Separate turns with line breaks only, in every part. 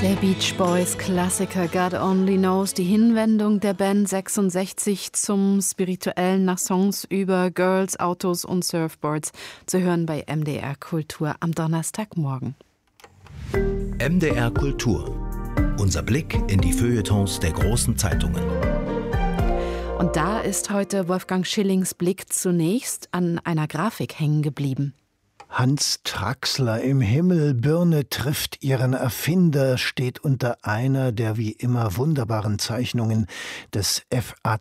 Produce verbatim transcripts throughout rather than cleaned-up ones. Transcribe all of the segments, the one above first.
Der Beach Boys Klassiker God Only Knows, die Hinwendung der Band sechsundsechzig zum Spirituellen nach Songs über Girls, Autos und Surfboards, zu hören bei M D R Kultur am Donnerstagmorgen.
M D R Kultur. Unser Blick in die Feuilletons der großen Zeitungen.
Und da ist heute Wolfgang Schillings Blick zunächst an einer Grafik hängen geblieben.
Hans Traxler im Himmel, Birne trifft ihren Erfinder, steht unter einer der wie immer wunderbaren Zeichnungen des F A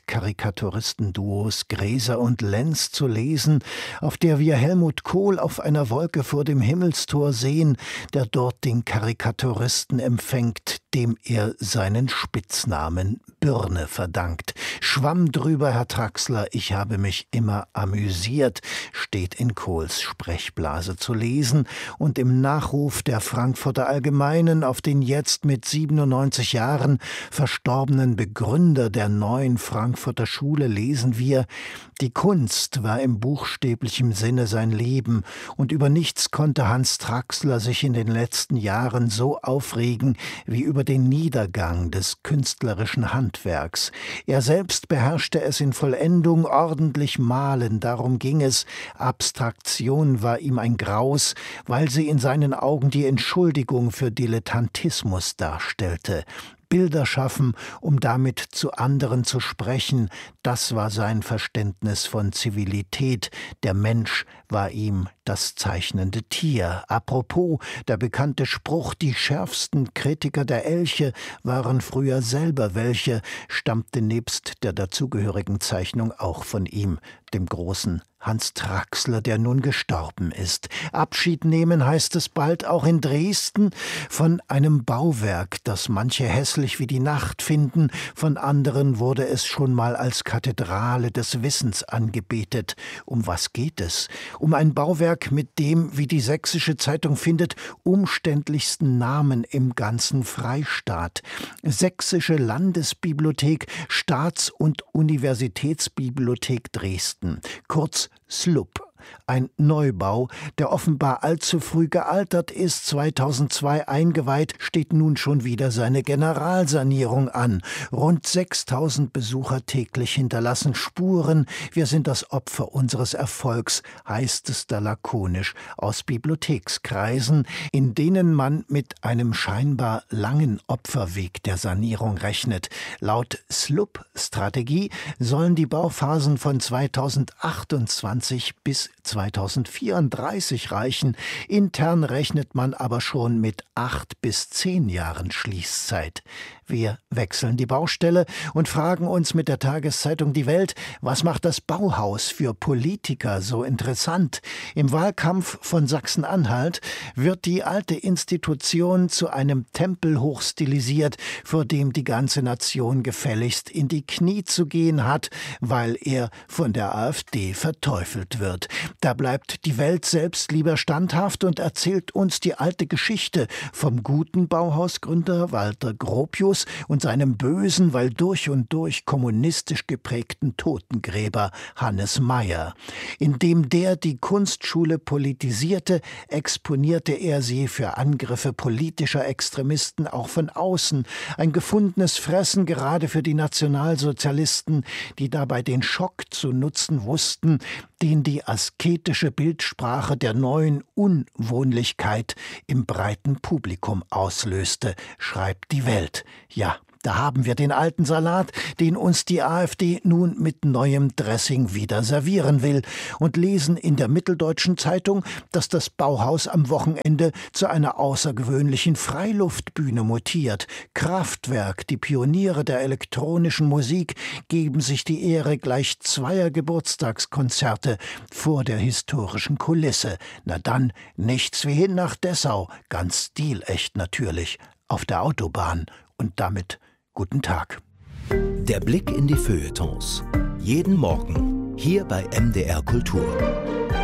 Z-Karikaturistenduos Gräser und Lenz zu lesen, auf der wir Helmut Kohl auf einer Wolke vor dem Himmelstor sehen, der dort den Karikaturisten empfängt, dem er seinen Spitznamen Birne verdankt. Schwamm drüber, Herr Traxler, ich habe mich immer amüsiert, steht in Kohls Sprechblase zu lesen, und im Nachruf der Frankfurter Allgemeinen auf den jetzt mit siebenundneunzig Jahren verstorbenen Begründer der neuen Frankfurter Schule lesen wir: Die Kunst war im buchstäblichen Sinne sein Leben, und über nichts konnte Hans Traxler sich in den letzten Jahren so aufregen wie über den Niedergang des künstlerischen Handwerks. Er selbst beherrschte es in Vollendung, ordentlich malen, darum ging es. Abstraktion war ihm ein Graus, weil sie in seinen Augen die Entschuldigung für Dilettantismus darstellte. Bilder schaffen, um damit zu anderen zu sprechen, das war sein Verständnis von Zivilität. Der Mensch war ihm das zeichnende Tier. Apropos, der bekannte Spruch, die schärfsten Kritiker der Elche waren früher selber welche, stammte nebst der dazugehörigen Zeichnung auch von ihm, dem großen Hans Traxler, der nun gestorben ist. Abschied nehmen heißt es bald auch in Dresden von einem Bauwerk, das manche hässlich wie die Nacht finden, von anderen wurde es schon mal als Kathedrale des Wissens angebetet. Um was geht es? Um ein Bauwerk mit dem, wie die Sächsische Zeitung findet, umständlichsten Namen im ganzen Freistaat. Sächsische Landesbibliothek, Staats- und Universitätsbibliothek Dresden, kurz S L U B. Ein Neubau, der offenbar allzu früh gealtert ist, zweitausendzwei eingeweiht, steht nun schon wieder seine Generalsanierung an. Rund sechstausend Besucher täglich hinterlassen Spuren. Wir sind das Opfer unseres Erfolgs, heißt es da lakonisch aus Bibliothekskreisen, in denen man mit einem scheinbar langen Opferweg der Sanierung rechnet. Laut S L U B-Strategie sollen die Bauphasen von zweitausendachtundzwanzig bis zweitausendvierunddreißig reichen. Intern rechnet man aber schon mit acht bis zehn Jahren Schließzeit. Wir wechseln die Baustelle und fragen uns mit der Tageszeitung Die Welt, was macht das Bauhaus für Politiker so interessant? Im Wahlkampf von Sachsen-Anhalt wird die alte Institution zu einem Tempel hochstilisiert, vor dem die ganze Nation gefälligst in die Knie zu gehen hat, weil er von der AfD verteufelt wird. Da bleibt Die Welt selbst lieber standhaft und erzählt uns die alte Geschichte vom guten Bauhausgründer Walter Gropius und seinem bösen, weil durch und durch kommunistisch geprägten Totengräber Hannes Mayer. Indem der die Kunstschule politisierte, exponierte er sie für Angriffe politischer Extremisten auch von außen. Ein gefundenes Fressen gerade für die Nationalsozialisten, die dabei den Schock zu nutzen wussten, den die asketische Bildsprache der neuen Unwohnlichkeit im breiten Publikum auslöste, schreibt Die Welt. Ja, da haben wir den alten Salat, den uns die AfD nun mit neuem Dressing wieder servieren will, und lesen in der Mitteldeutschen Zeitung, dass das Bauhaus am Wochenende zu einer außergewöhnlichen Freiluftbühne mutiert. Kraftwerk, die Pioniere der elektronischen Musik, geben sich die Ehre gleich zweier Geburtstagskonzerte vor der historischen Kulisse. Na dann, nichts wie hin nach Dessau, ganz stilecht natürlich, auf der Autobahn. Und damit guten Tag.
Der Blick in die Feuilletons. Jeden Morgen hier bei M D R Kultur.